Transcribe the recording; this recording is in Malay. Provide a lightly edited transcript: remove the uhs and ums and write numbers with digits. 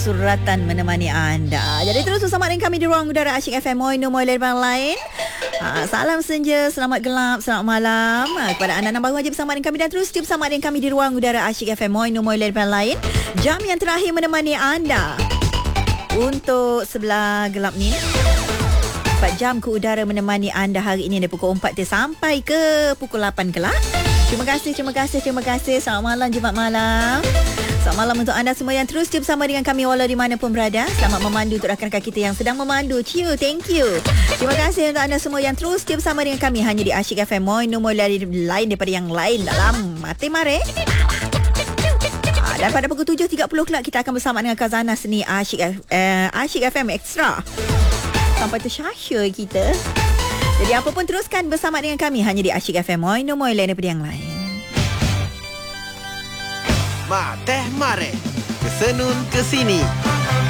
Suratan menemani anda. Jadi terus bersama dengan kami di ruang udara Asyik FM Moi Nombor Lebar lain. Salam senja, selamat gelap, selamat malam kepada anda yang baru saja bersama dengan kami dan terus bersama dengan kami di ruang udara Asyik FM Moi Nombor Lebar lain. Jam yang terakhir menemani anda untuk sebelah gelap ni. 4 jam ke udara menemani anda hari ini dari pukul 4 sampai ke pukul 8 kelak. Terima kasih. Selamat malam, Jumaat malam. Selamat malam untuk anda semua yang terus bersama dengan kami walau di mana pun berada. Selamat memandu untuk rakan-rakan kita yang sedang memandu. Thank you. Terima kasih untuk anda semua yang terus bersama dengan kami hanya di Asyik FM Moi Nombor lain daripada yang lain dalam Mati Mare. Dan pada pukul 7.30 kelak kita akan bersama dengan Khazanah Seni Asyik FM Extra. Sampai tersyasya kita. Jadi apa pun teruskan bersama dengan kami hanya di Asyik FM Moi Nombor lain daripada yang lain. Teh Mare, ke Senun ke sini.